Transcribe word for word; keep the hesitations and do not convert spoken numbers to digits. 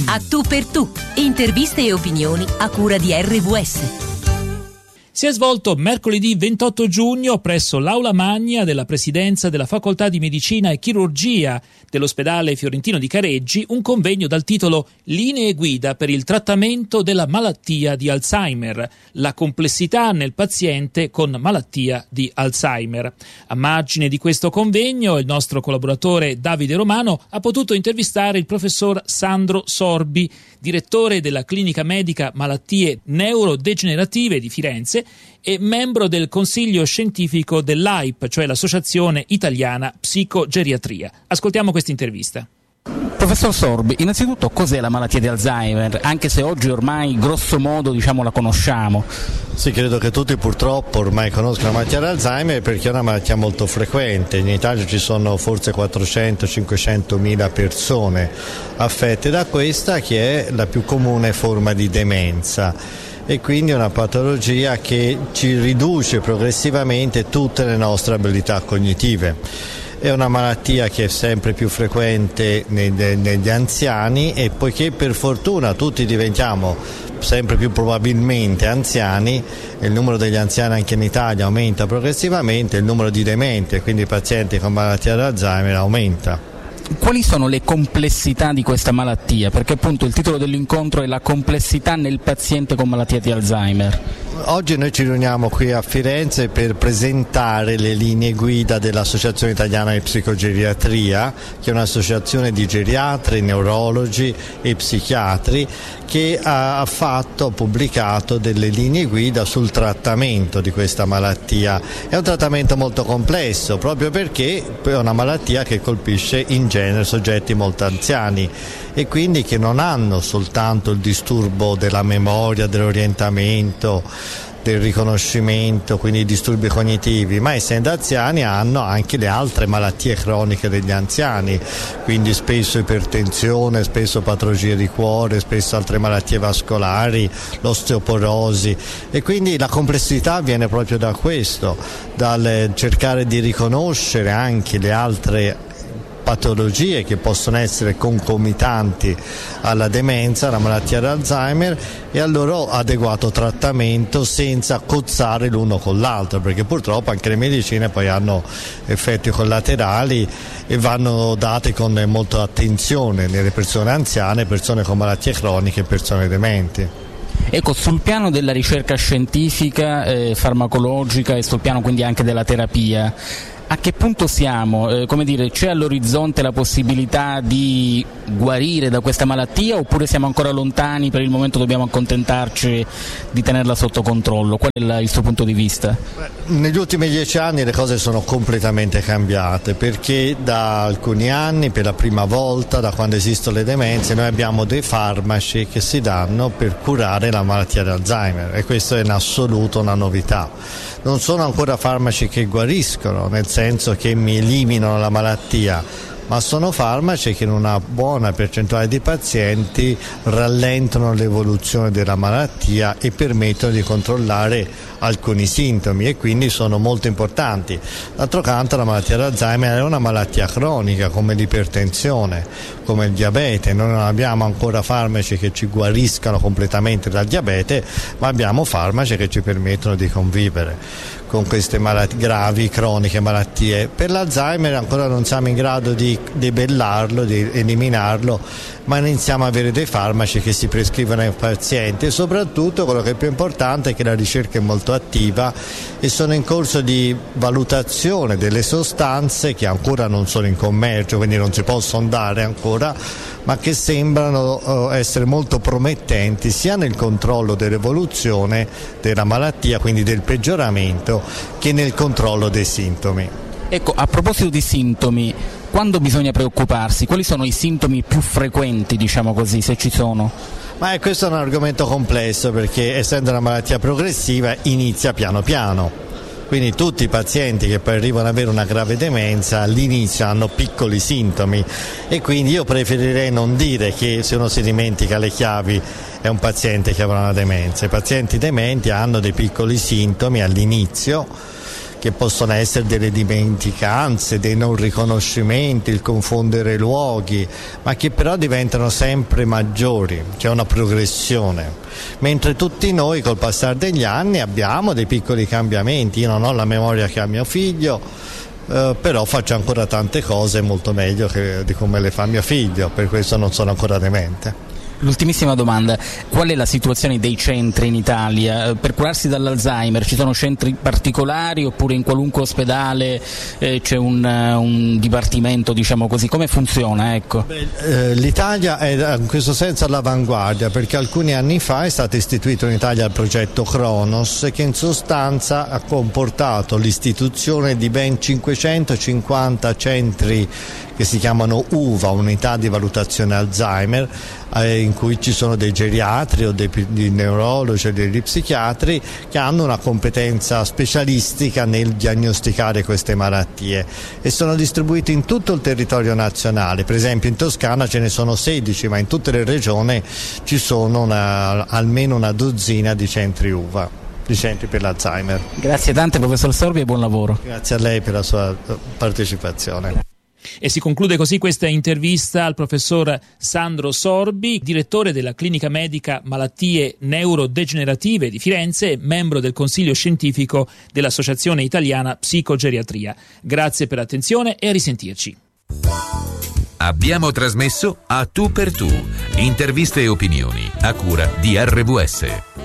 A tu per tu, interviste e opinioni a cura di R V S. Si è svolto mercoledì ventotto giugno presso l'Aula Magna della Presidenza della Facoltà di Medicina e Chirurgia dell'Ospedale Fiorentino di Careggi un convegno dal titolo Linee guida per il trattamento della malattia di Alzheimer, la complessità nel paziente con malattia di Alzheimer. A margine di questo convegno il nostro collaboratore Davide Romano ha potuto intervistare il professor Sandro Sorbi, direttore della Clinica Medica Malattie Neurodegenerative di Firenze e membro del consiglio scientifico dell'A I P, cioè l'Associazione Italiana Psicogeriatria. Ascoltiamo questa intervista. Professor Sorbi, innanzitutto cos'è la malattia di Alzheimer, anche se oggi ormai grosso modo diciamo la conosciamo? Sì, credo che tutti purtroppo ormai conoscono la malattia di Alzheimer perché è una malattia molto frequente. In Italia ci sono forse quattrocento cinquecento mila persone affette da questa, che è la più comune forma di demenza. E quindi è una patologia che ci riduce progressivamente tutte le nostre abilità cognitive. È una malattia che è sempre più frequente negli anziani e poiché per fortuna tutti diventiamo sempre più probabilmente anziani, il numero degli anziani anche in Italia aumenta progressivamente, il numero di dementi, quindi pazienti con malattia di Alzheimer, aumenta. Quali sono le complessità di questa malattia? Perché appunto il titolo dell'incontro è la complessità nel paziente con malattia di Alzheimer. Oggi noi ci riuniamo qui a Firenze per presentare le linee guida dell'Associazione Italiana di Psicogeriatria, che è un'associazione di geriatri, neurologi e psichiatri che ha fatto, pubblicato delle linee guida sul trattamento di questa malattia. È un trattamento molto complesso proprio perché è una malattia che colpisce in genere soggetti molto anziani e quindi che non hanno soltanto il disturbo della memoria, dell'orientamento, del riconoscimento, quindi i disturbi cognitivi, ma essendo anziani hanno anche le altre malattie croniche degli anziani, quindi spesso ipertensione, spesso patologie di cuore, spesso altre malattie vascolari, l'osteoporosi, e quindi la complessità viene proprio da questo, dal cercare di riconoscere anche le altre patologie che possono essere concomitanti alla demenza, alla malattia di Alzheimer, e al loro adeguato trattamento senza cozzare l'uno con l'altro, perché purtroppo anche le medicine poi hanno effetti collaterali e vanno date con molta attenzione nelle persone anziane, persone con malattie croniche e persone dementi. Ecco, sul piano della ricerca scientifica, eh, farmacologica e sul piano quindi anche della terapia, a che punto siamo? Eh, come dire, c'è all'orizzonte la possibilità di guarire da questa malattia oppure siamo ancora lontani, per il momento dobbiamo accontentarci di tenerla sotto controllo? Qual è la, il suo punto di vista? Negli ultimi dieci anni le cose sono completamente cambiate perché da alcuni anni, per la prima volta da quando esistono le demenze, noi abbiamo dei farmaci che si danno per curare la malattia di Alzheimer e questo è in assoluto una novità. Non sono ancora farmaci che guariscono, nel senso che mi eliminano la malattia, ma sono farmaci che in una buona percentuale di pazienti rallentano l'evoluzione della malattia e permettono di controllare alcuni sintomi e quindi sono molto importanti. D'altro canto la malattia di Alzheimer è una malattia cronica come l'ipertensione, come il diabete. Noi non abbiamo ancora farmaci che ci guariscano completamente dal diabete, ma abbiamo farmaci che ci permettono di convivere con queste malattie gravi, croniche malattie. Per l'Alzheimer ancora non siamo in grado di debellarlo, di eliminarlo, ma iniziamo a avere dei farmaci che si prescrivono ai pazienti e soprattutto quello che è più importante è che la ricerca è molto attiva e sono in corso di valutazione delle sostanze che ancora non sono in commercio, quindi non si possono dare ancora, ma che sembrano essere molto promettenti sia nel controllo dell'evoluzione della malattia, quindi del peggioramento, che nel controllo dei sintomi. Ecco, a proposito di sintomi, quando bisogna preoccuparsi? Quali sono i sintomi più frequenti, diciamo così, se ci sono? Ma è, questo è un argomento complesso perché essendo una malattia progressiva inizia piano piano. Quindi tutti i pazienti che poi arrivano ad avere una grave demenza all'inizio hanno piccoli sintomi e quindi io preferirei non dire che se uno si dimentica le chiavi è un paziente che avrà una demenza. I pazienti dementi hanno dei piccoli sintomi all'inizio che possono essere delle dimenticanze, dei non riconoscimenti, il confondere luoghi, ma che però diventano sempre maggiori, c'è una progressione, mentre tutti noi col passare degli anni abbiamo dei piccoli cambiamenti. Io non ho la memoria che ha mio figlio, eh, però faccio ancora tante cose molto meglio che, di come le fa mio figlio, per questo non sono ancora demente. L'ultimissima domanda, qual è la situazione dei centri in Italia? Per curarsi dall'Alzheimer ci sono centri particolari oppure in qualunque ospedale eh, c'è un, un dipartimento, diciamo così, come funziona? Ecco. Beh, eh, l'Italia è in questo senso all'avanguardia, perché alcuni anni fa è stato istituito in Italia il progetto Cronos, che in sostanza ha comportato l'istituzione di ben cinquecentocinquanta centri che si chiamano U V A, unità di valutazione Alzheimer, eh, in cui ci sono dei geriatri o dei, dei neurologi o degli psichiatri che hanno una competenza specialistica nel diagnosticare queste malattie e sono distribuiti in tutto il territorio nazionale. Per esempio in Toscana ce ne sono sedici, ma in tutte le regioni ci sono una, almeno una dozzina di centri U V A, di centri per l'Alzheimer. Grazie tante professor Sorbi e buon lavoro. Grazie a lei per la sua partecipazione. E si conclude così questa intervista al professor Sandro Sorbi, direttore della Clinica Medica Malattie Neurodegenerative di Firenze e membro del Consiglio Scientifico dell'Associazione Italiana Psicogeriatria. Grazie per l'attenzione e a risentirci. Abbiamo trasmesso A Tu per Tu, interviste e opinioni a cura di R W S.